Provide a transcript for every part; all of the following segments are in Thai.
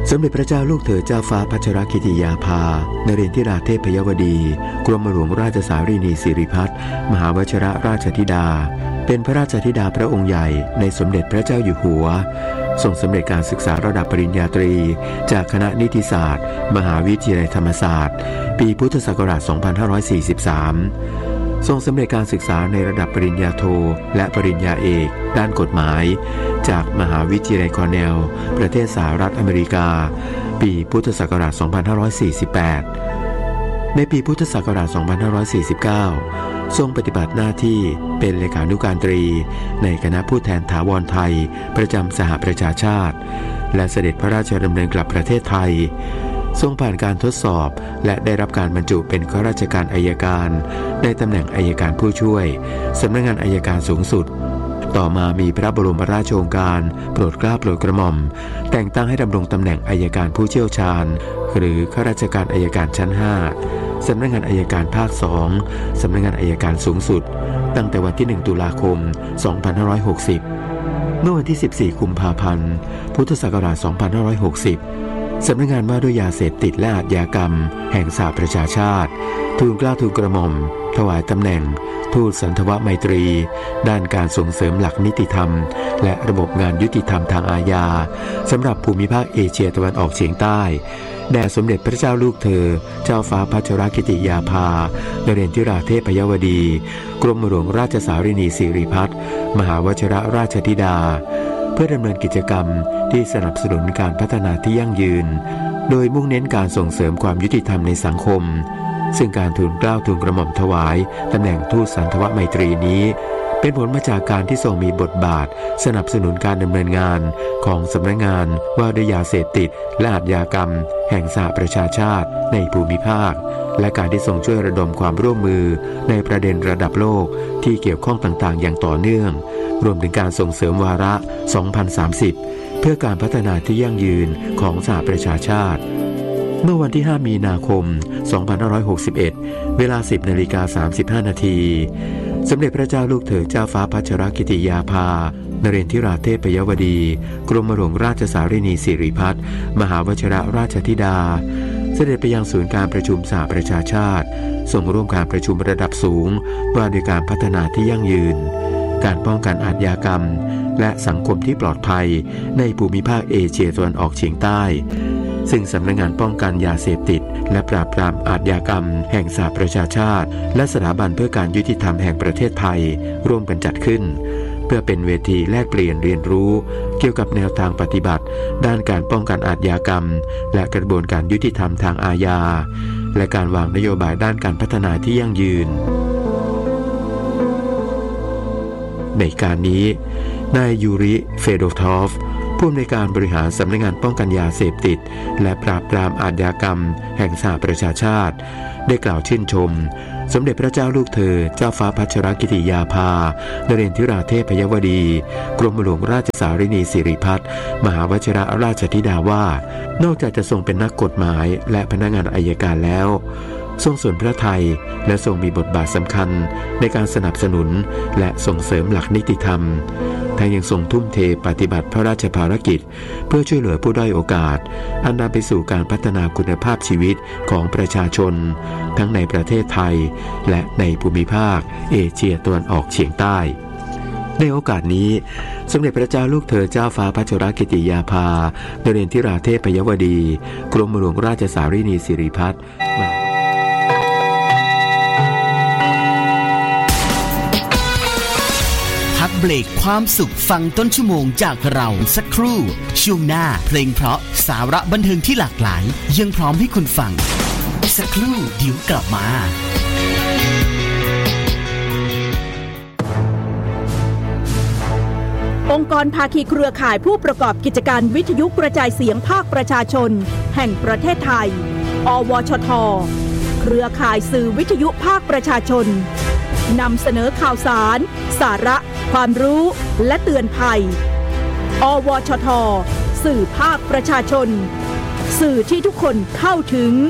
สมเด็จพระเจ้าลูกเธอเจ้าฟ้าพัชรกิติยาภานเรนทิราเทพยวดีกรมหลวงราชสารีนีสิริพัฒน์มหาวชิรราชธิดาเป็นพระราชธิดาพระองค์ใหญ่ในสมเด็จพระเจ้าอยู่หัวทรงสำเร็จการศึกษาระดับปริญญาตรีจากคณะนิติศาสตร์มหาวิทยาลัยธรรมศาสตร์ปีพุทธศักราช 2543 ทรงสำเร็จการศึกษาในระดับปริญญาโทและปริญญาเอกด้านกฎหมายจากมหาวิทยาลัยคอร์เนลประเทศสหรัฐอเมริกาปีพุทธศักราช 2548 ในปีพุทธศักราช 2549 ทรงปฏิบัติหน้าที่เป็นเลขานุการตรีในคณะผู้แทนถาวรไทยประจำสหประชาชาติและเสด็จพระราชดำเนินกลับประเทศไทยทรงผ่านการทดสอบและได้รับการบรรจุเป็นข้าราชการอัยการในตำแหน่งอัยการผู้ช่วยสำนักงานอัยการสูงสุดต่อมามีพระบรมราชโองการโปรดเกล้าโปรดกระหม่อมแต่งตั้งให้ดำรงตำแหน่งอัยการผู้เชี่ยวชาญหรือข้าราชการอัยการชั้น 5สำนักงานอัยการภาค 2สำนักงานอัยการสูงสุดตั้งแต่วันที่ 1 ตุลาคม 2560 เมื่อวันที่ 14 กุมภาพันธ์ พุทธศักราช 2560 สำนักงานว่าด้วยยาเสพติดและอาชญากรรมแห่งสหประชาชาติทูลเกล้าทูลกระหม่อมถวายตำแหน่งทูตสันทวไมตรีด้านการส่งเสริมหลักนิติธรรมและระบบงานยุติธรรมทางอาญาสำหรับภูมิภาคเอเชียตะวันออกเฉียงใต้แด่สมเด็จพระเจ้าลูกเธอเจ้าฟ้าพัชรกิติยาภานเรนทิราเทพยวดีกรมหลวงราชสารีนีสิริพัฒน์มหาวชิรราชธิดาเพื่อดำเนินกิจกรรมที่สนับสนุนการพัฒนาที่ยั่งยืนโดยมุ่งเน้นการส่งเสริมความยุติธรรมในสังคมซึ่งการทูลเกล้าทูลกระหม่อมถวายตำแหน่งทูตสันทวไมตรีนี้เป็นผลมาจากการที่ทรงมีบทบาทสนับสนุนการดำเนินงานของสำนักงานว่าด้วยยาเสพติดและอาชญากรรมแห่งสหประชาชาติในภูมิภาคและการที่ทรงช่วยระดมความร่วมมือในประเด็นระดับโลกที่เกี่ยวข้องต่างๆอย่างต่อเนื่องรวมถึงการส่งเสริมวาระ 2030 เพื่อการพัฒนาที่ยั่งยืนของสหประชาชาติเมื่อวันที่ 5 มีนาคม 2561 เวลา 10:35 นาทีสมเด็จพระเจ้าลูกเธอเจ้าฟ้าพัชรกิติยาภานเรนทิราเทพยวดีกรมหลวงราชสารีนีสิริพัฒน์มหาวชิรราชธิดาเสด็จไปยังศูนย์การประชุมสหประชาชาติส่งร่วมการประชุมระดับสูงว่าด้วยการพัฒนาที่ยั่งยืนการป้องกันอาชญากรรมและสังคมที่ปลอดภัยในภูมิภาคเอเชียตะวันออกเฉียงใต้ซึ่งสำนักงานป้องกันยาเสพติดและปราบปรามอาชญากรรมแห่งสหประชาชาติและสถาบันเพื่อการยุติธรรมแห่งประเทศไทยร่วมกันจัดขึ้นเพื่อเป็นเวทีแลกเปลี่ยนเรียนรู้เกี่ยวกับแนวทางปฏิบัติด้านการป้องกันอาชญากรรมและกระบวนการยุติธรรมทางอาญาและการวางนโยบายด้านการพัฒนาที่ยั่งยืนในการนี้นายยูริเฟโดทอฟผู้อำนวยการบริหารสำนักงานป้องกันยาเสพติดและปราบปรามอาชญากรรมแห่งสหประชาชาติได้กล่าวชื่นชมสมเด็จพระเจ้าลูกเธอเจ้าฟ้าพัชรกิติยาภานเรนทิราเทพยวดีกรมหลวงราชสารีนีสิริพัฒน์มหาวชิรราชธิดาว่านอกจากจะทรงเป็นนักกฎหมายและพนักงานอัยการแล้วทรงสนพระทัยและทรงมีบทบาทสำคัญในการสนับสนุนและส่งเสริมหลักนิติธรรมทั้งยังทรงทุ่มเทปฏิบัติพระราชภารกิจเพื่อช่วยเหลือผู้ด้อยโอกาสอันนำไปสู่การพัฒนาคุณภาพชีวิตของประชาชนทั้งในประเทศไทยและในภูมิภาคเอเชียตะวันออกเฉียงใต้ในโอกาสนี้สมเด็จพระเจ้าลูกเธอเจ้าฟ้าพัชรกิติยาภานเรนทิราเทพยวดีกรมหลวงราชสารีนีสิริพัฒน์พักเบรกความสุขฟังต้นชั่วโมงจากเราสักครู่ช่วงหน้าเพลงเพราะสาระบันเทิงที่หลากหลายยังพร้อมให้คุณฟังสักครู่เดี๋ยวกลับมาองค์กรภาคีเครือข่ายผู้ประกอบกิจการวิทยุกระจายเสียงภาคประชาชนแห่งประเทศไทยอวชท.เครือข่ายสื่อวิทยุภาคประชาชนนำเสนอข่าวสารสาระความรู้และเตือนภัยอวชท.สื่อภาคประชาชนสื่อที่ทุกคนเข้าถึง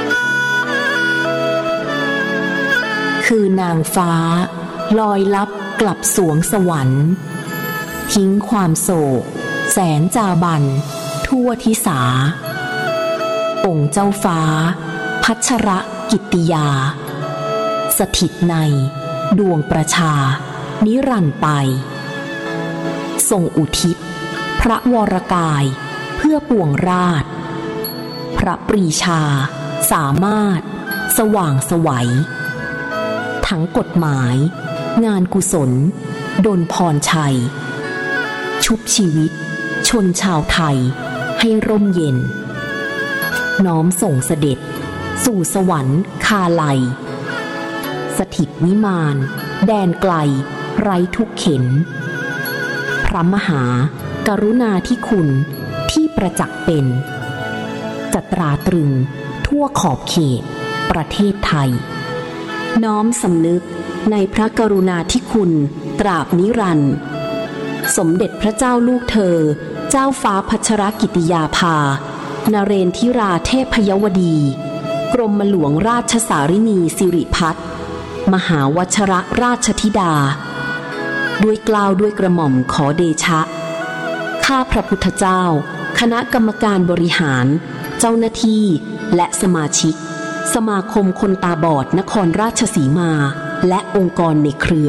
คือนางฟ้าลอยลับกลับสวงสวรรค์ทิ้งความโศกแสนจาบันทั่วทิสาองค์เจ้าฟ้าพัชรกิตติยาสถิตในดวงประชานิรันดร์ไปทรงอุทิศพระวรกายเพื่อปวงราชพระปรีชาสามารถสว่างไสวทั้งกฎหมายงานกุศลดลพรชัยชุบชีวิตชนชาวไทยให้ร่มเย็นน้อมส่งเสด็จสู่สวรรค์คาไลสถิตวิมานแดนไกลไร้ทุกเข็นพระมหากรุณาธิคุณที่ประจักษ์เป็นจะตราตรึงทั่วขอบเขตประเทศไทยน้อมสำนึกในพระกรุณาธิคุณตราบนิรันดร์สมเด็จพระเจ้าลูกเธอเจ้าฟ้าพัชรกิติยาภานเรนทิราเทพยวดีกรมหลวงราชสารินีสิริพัฒน์มหาวชรราชธิดาด้วยเกล้าด้วยกระหม่อมขอเดชะข้าพระพุทธเจ้าคณะกรรมการบริหารเจ้าหน้าที่และสมาชิกสมาคมคนตาบอดนครราชสีมาและองค์กรในเครือ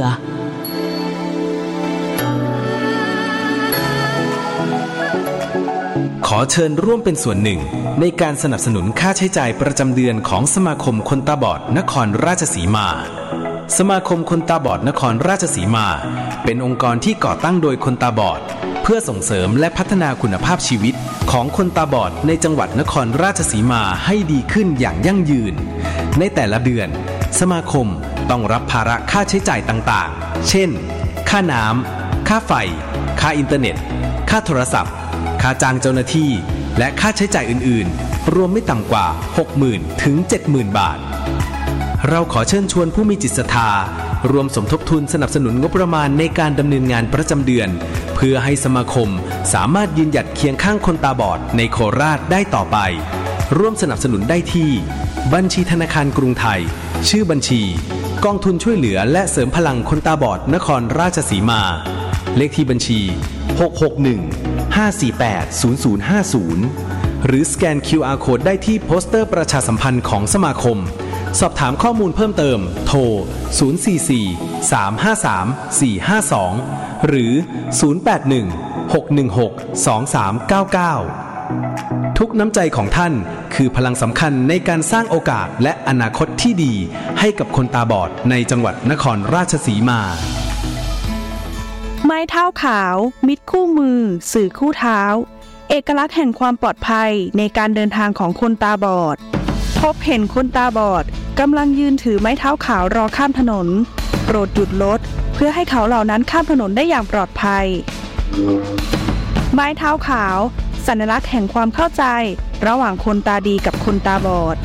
ขอเชิญร่วมเป็นส่วนหนึ่งในการสนับสนุนค่าใช้จ่ายประจำเดือนของสมาคมคนตาบอดนครราชสีมาสมาคมคนตาบอดนครราชสีมาเป็นองค์กรที่ก่อตั้งโดยคนตาบอดเพื่อส่งเสริมและพัฒนาคุณภาพชีวิตของคนตาบอดในจังหวัดนครราชสีมาให้ดีขึ้นอย่างยั่งยืนในแต่ละเดือนสมาคมต้องรับภาระค่าใช้จ่ายต่างๆเช่นค่าน้ำค่าไฟค่าอินเทอร์เน็ตค่าโทรศัพท์ค่าจ้างเจ้าหน้าที่และค่าใช้จ่ายอื่นๆรวมไม่ต่ำกว่า 60,000 ถึง 70,000 บาทเราขอเชิญชวนผู้มีจิตศรัทธารวมสมทบทุนสนับสนุนงบประมาณในการดำเนินงานประจำเดือนเพื่อให้สมาคมสามารถยืนหยัดเคียงข้างคนตาบอดในโคราชได้ต่อไปร่วมสนับสนุนได้ที่บัญชีธนาคารกรุงไทยชื่อบัญชีกองทุนช่วยเหลือและเสริมพลังคนตาบอดนครราชสีมาเลขที่บัญชี661-548-0050หรือสแกน QR Code ได้ที่โปสเตอร์ประชาสัมพันธ์ของสมาคมสอบถามข้อมูลเพิ่มเติมโทร044-353-452หรือ081-616-2399ทุกน้ำใจของท่านคือพลังสำคัญในการสร้างโอกาสและอนาคตที่ดีให้กับคนตาบอดในจังหวัดนครราชสีมาไม้เท้าขาวมิตรคู่มือสื่อคู่เท้าเอกลักษณ์แห่งความปลอดภัยในการเดินทางของคนตาบอดพบเห็นคนตาบอดกำลังยืนถือไม้เท้าขาวรอข้ามถนนโปรดหยุดรถเพื่อให้เขาเหล่านั้นข้ามถนนได้อย่างปลอดภัยไม้เท้าขาวสัญลักษณ์แห่งความเข้าใจระหว่างคนตาดีกับคนตาบอด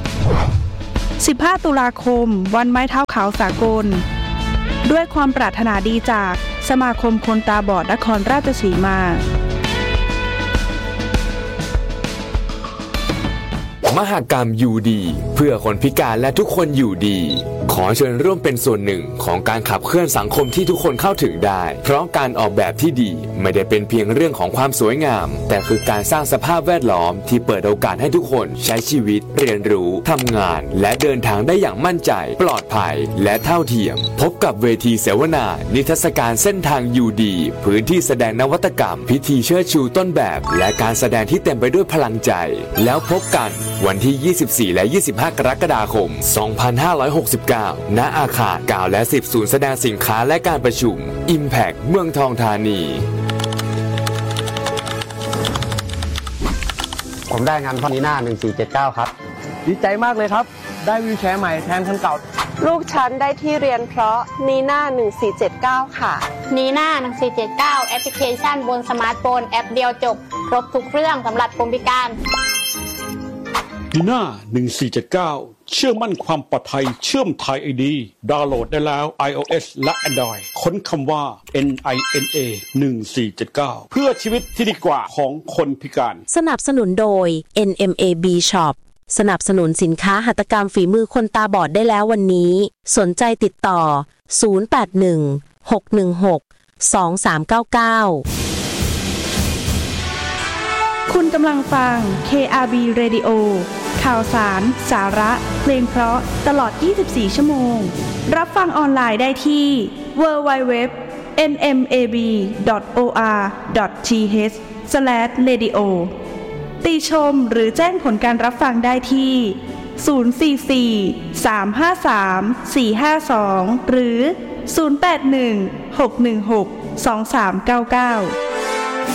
15 ตุลาคมวันไม้เท้าขาวสากลด้วยความปรารถนาดีจากสมาคมคนตาบอดนครราชสีมามหกรรมอยู่ดีเพื่อคนพิการและทุกคนอยู่ดีขอเชิญร่วมเป็นส่วนหนึ่งของการขับเคลื่อนสังคมที่ทุกคนเข้าถึงได้เพราะการออกแบบที่ดีไม่ได้เป็นเพียงเรื่องของความสวยงามแต่คือการสร้างสภาพแวดล้อมที่เปิดโอกาสให้ทุกคนใช้ชีวิตเรียนรู้ทำงานและเดินทางได้อย่างมั่นใจปลอดภัยและเท่าเทียมพบกับเวทีเสวนานิทรรศการเส้นทางอยู่ดีพื้นที่แสดงนวัตกรรมพิธีเชิดชูต้นแบบและการแสดงที่เต็มไปด้วยพลังใจแล้วพบกันวันที่ 24 และ 25 กรกฎาคม 2569 ณ อาคาร 9 และ 10 ศูนย์แสดงสินค้าและการประชุม Impact เมืองทองธานีผมได้งานพอนีน่า1479ครับดีใจมากเลยครับได้วีลแชร์ใหม่แทนคันเก่าลูกฉันได้ที่เรียนเพราะนีน่า1479ค่ะนีน่า1479แอปพลิเคชันบนสมาร์ทโฟนแอปเดียวจบครบทุกเรื่องสำหรับคนพิการนีน่า1479เชื่อมั่นความปลอดภัยเชื่อมไทย ID ดาวน์โหลดได้แล้ว iOS และ Android ค้นคำว่า NINA 1479เพื่อชีวิตที่ดีกว่าของคนพิการสนับสนุนโดย NMAB Shop สนับสนุนสินค้าหัตถกรรมฝีมือคนตาบอดได้แล้ววันนี้สนใจติดต่อ081 คุณกำลังฟัง KRB Radio ข่าวสาร สาระ เพลงเพราะตลอด 24 ชั่วโมง รับฟังออนไลน์ได้ที่ www.nmab.or.th/radio ติชมหรือแจ้งผลการรับฟังได้ที่ 044-353-452 หรือ 081-616-2399